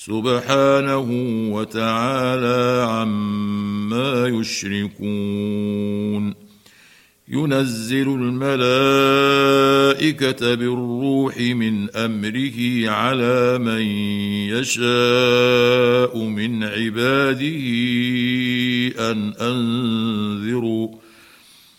سبحانه وتعالى عما يشركون ينزل الملائكة بالروح من أمره على من يشاء من عباده أن أنذروا